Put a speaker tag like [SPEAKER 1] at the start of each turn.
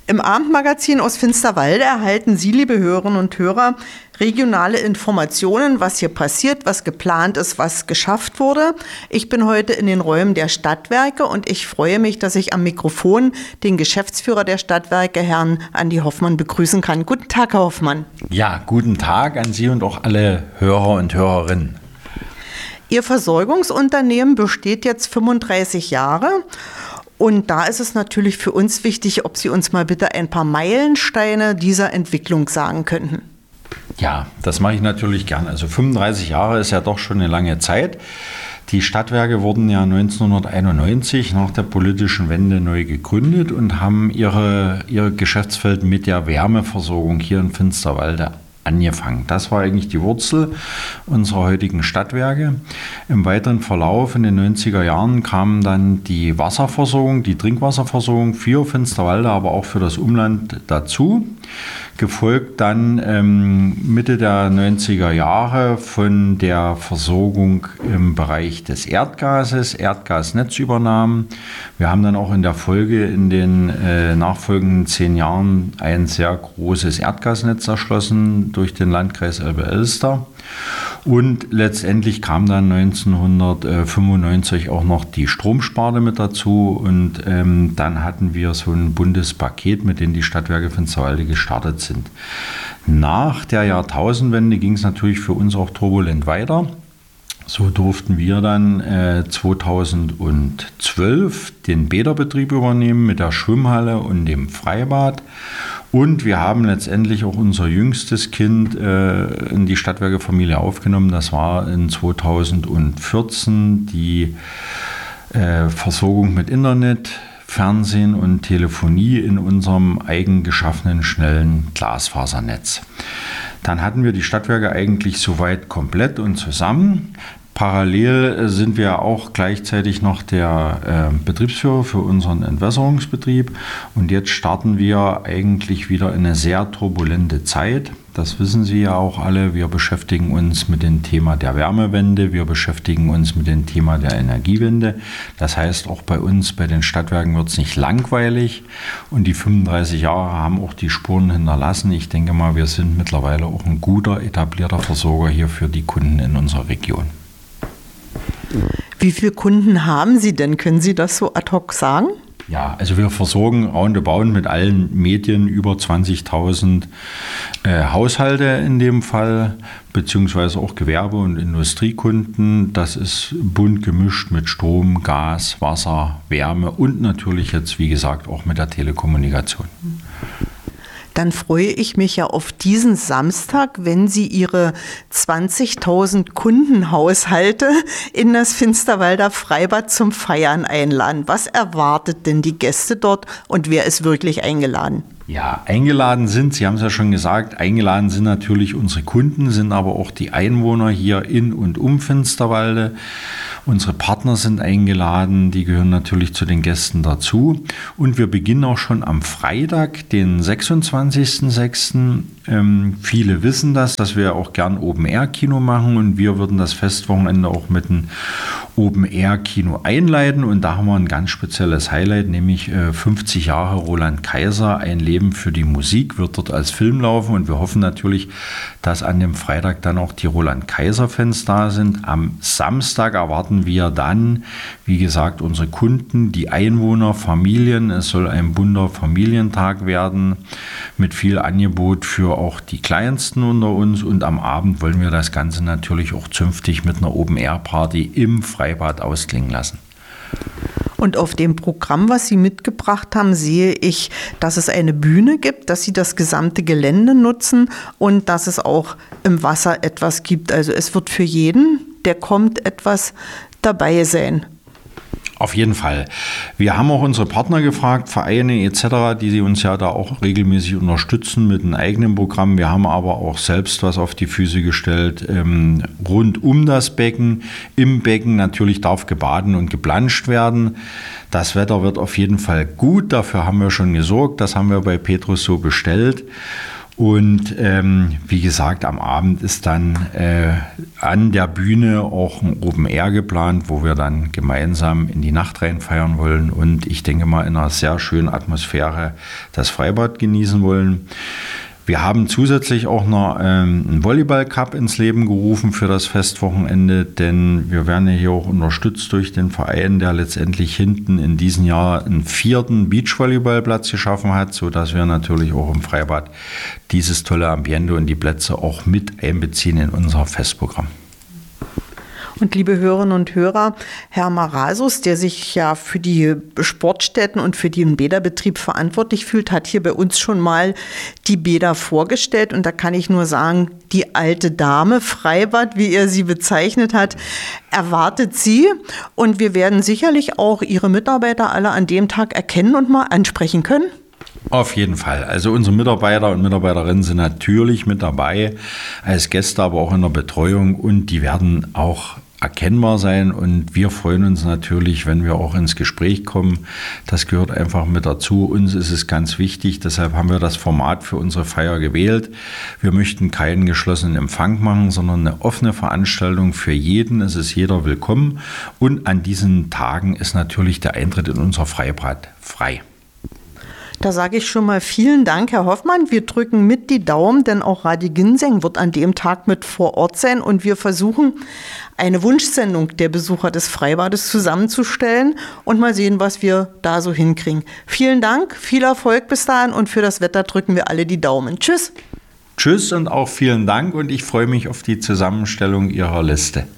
[SPEAKER 1] Im Abendmagazin aus Finsterwalde erhalten Sie, liebe Hörerinnen und Hörer, regionale Informationen, was hier passiert, was geplant ist, was geschafft wurde. Ich bin heute in den Räumen der Stadtwerke und ich freue mich, dass ich am Mikrofon den Geschäftsführer der Stadtwerke, Herrn Andi Hoffmann, begrüßen kann. Guten Tag, Herr Hoffmann.
[SPEAKER 2] Ja, guten Tag an Sie und auch alle Hörer und Hörerinnen.
[SPEAKER 1] Ihr Versorgungsunternehmen besteht jetzt 35 Jahre. Und da ist es natürlich für uns wichtig, ob Sie uns mal bitte ein paar Meilensteine dieser Entwicklung sagen könnten.
[SPEAKER 2] Ja, das mache ich natürlich gern. Also 35 Jahre ist ja doch schon eine lange Zeit. Die Stadtwerke wurden ja 1991 nach der politischen Wende neu gegründet und haben ihr Geschäftsfeld mit der Wärmeversorgung hier in Finsterwalde angefangen. Das war eigentlich die Wurzel unserer heutigen Stadtwerke. Im weiteren Verlauf in den 90er Jahren kam dann die Wasserversorgung, die Trinkwasserversorgung für Finsterwalde, aber auch für das Umland dazu. Gefolgt dann Mitte der 90er Jahre von der Versorgung im Bereich des Erdgases, Erdgasnetzübernahmen. Wir haben dann auch in der Folge in den nachfolgenden 10 Jahren ein sehr großes Erdgasnetz erschlossen durch den Landkreis Elbe-Elster. Und letztendlich kam dann 1995 auch noch die Stromsparte mit dazu und dann hatten wir so ein Bundespaket, mit dem die Stadtwerke Finsterwalde gestartet sind. Nach der Jahrtausendwende ging es natürlich für uns auch turbulent weiter. So durften wir dann 2012 den Bäderbetrieb übernehmen mit der Schwimmhalle und dem Freibad. Und wir haben letztendlich auch unser jüngstes Kind in die Stadtwerke-Familie aufgenommen. Das war in 2014 die Versorgung mit Internet, Fernsehen und Telefonie in unserem eigen geschaffenen schnellen Glasfasernetz. Dann hatten wir die Stadtwerke eigentlich soweit komplett und zusammen. Parallel sind wir auch gleichzeitig noch der Betriebsführer für unseren Entwässerungsbetrieb und jetzt starten wir eigentlich wieder in eine sehr turbulente Zeit. Das wissen Sie ja auch alle. Wir beschäftigen uns mit dem Thema der Wärmewende, wir beschäftigen uns mit dem Thema der Energiewende. Das heißt, auch bei uns, bei den Stadtwerken wird es nicht langweilig und die 35 Jahre haben auch die Spuren hinterlassen. Ich denke mal, wir sind mittlerweile auch ein guter, etablierter Versorger hier für die Kunden in unserer Region.
[SPEAKER 1] Wie viele Kunden haben Sie denn? Können Sie das so ad hoc sagen?
[SPEAKER 2] Ja, also wir versorgen roundabout mit allen Medien über 20.000 Haushalte in dem Fall, beziehungsweise auch Gewerbe- und Industriekunden. Das ist bunt gemischt mit Strom, Gas, Wasser, Wärme und natürlich jetzt, wie gesagt, auch mit der Telekommunikation.
[SPEAKER 1] Dann freue ich mich ja auf diesen Samstag, wenn Sie Ihre 20.000 Kundenhaushalte in das Finsterwalder Freibad zum Feiern einladen. Was erwartet denn die Gäste dort und wer ist wirklich eingeladen?
[SPEAKER 2] Ja, eingeladen sind, Sie haben es ja schon gesagt, eingeladen sind natürlich unsere Kunden, sind aber auch die Einwohner hier in und um Finsterwalde. Unsere Partner sind eingeladen, die gehören natürlich zu den Gästen dazu. Und wir beginnen auch schon am Freitag, den 26.06. Viele wissen das, dass wir auch gern Open-Air-Kino machen und wir würden das Festwochenende auch mit einem Open-Air-Kino einleiten. Und da haben wir ein ganz spezielles Highlight, nämlich 50 Jahre Roland Kaiser, ein Leben für die Musik, wird dort als Film laufen. Und wir hoffen natürlich, dass an dem Freitag dann auch die Roland-Kaiser-Fans da sind. Am Samstag erwarten wir dann, wie gesagt, unsere Kunden, die Einwohner, Familien. Es soll ein bunter Familientag werden mit viel Angebot für auch die Kleinsten unter uns. Und am Abend wollen wir das Ganze natürlich auch zünftig mit einer Open-Air-Party im Freibad ausklingen lassen.
[SPEAKER 1] Und auf dem Programm, was Sie mitgebracht haben, sehe ich, dass es eine Bühne gibt, dass Sie das gesamte Gelände nutzen und dass es auch im Wasser etwas gibt. Also es wird für jeden, der kommt, etwas dabei sein.
[SPEAKER 2] Auf jeden Fall. Wir haben auch unsere Partner gefragt, Vereine etc., die uns ja da auch regelmäßig unterstützen mit einem eigenen Programm. Wir haben aber auch selbst was auf die Füße gestellt, rund um das Becken. Im Becken natürlich darf gebaden und geplanscht werden. Das Wetter wird auf jeden Fall gut, dafür haben wir schon gesorgt. Das haben wir bei Petrus so bestellt. Und wie gesagt, am Abend ist dann an der Bühne auch ein Open Air geplant, wo wir dann gemeinsam in die Nacht rein feiern wollen und ich denke mal in einer sehr schönen Atmosphäre das Freibad genießen wollen. Wir haben zusätzlich auch noch einen Volleyball-Cup ins Leben gerufen für das Festwochenende, denn wir werden ja hier auch unterstützt durch den Verein, der letztendlich hinten in diesem Jahr einen 4. Beachvolleyballplatz geschaffen hat, sodass wir natürlich auch im Freibad dieses tolle Ambiente und die Plätze auch mit einbeziehen in unser Festprogramm.
[SPEAKER 1] Und liebe Hörerinnen und Hörer, Herr Marasus, der sich ja für die Sportstätten und für den Bäderbetrieb verantwortlich fühlt, hat hier bei uns schon mal die Bäder vorgestellt. Und da kann ich nur sagen, die alte Dame Freibad, wie er sie bezeichnet hat, erwartet Sie. Und wir werden sicherlich auch Ihre Mitarbeiter alle an dem Tag erkennen und mal ansprechen können.
[SPEAKER 2] Auf jeden Fall. Also unsere Mitarbeiter und Mitarbeiterinnen sind natürlich mit dabei, als Gäste, aber auch in der Betreuung und die werden auch erkennbar sein und wir freuen uns natürlich, wenn wir auch ins Gespräch kommen. Das gehört einfach mit dazu. Uns ist es ganz wichtig, deshalb haben wir das Format für unsere Feier gewählt. Wir möchten keinen geschlossenen Empfang machen, sondern eine offene Veranstaltung für jeden. Es ist jeder willkommen und an diesen Tagen ist natürlich der Eintritt in unser Freibad frei.
[SPEAKER 1] Da sage ich schon mal vielen Dank, Herr Hoffmann. Wir drücken mit die Daumen, denn auch Radio Ginseng wird an dem Tag mit vor Ort sein und wir versuchen, eine Wunschsendung der Besucher des Freibades zusammenzustellen und mal sehen, was wir da so hinkriegen. Vielen Dank, viel Erfolg bis dahin und für das Wetter drücken wir alle die Daumen. Tschüss.
[SPEAKER 2] Tschüss und auch vielen Dank und ich freue mich auf die Zusammenstellung Ihrer Liste.